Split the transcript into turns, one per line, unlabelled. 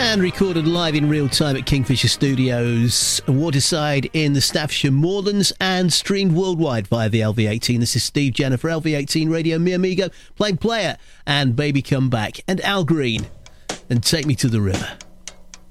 And recorded live in real time at Kingfisher Studios, Waterside in the Staffordshire Moorlands, and streamed worldwide via the LV18. This is Steve Jenner for LV18 Radio, Mi Amigo, playing Player, and Baby Come Back, and Al Green, and Take Me to the River.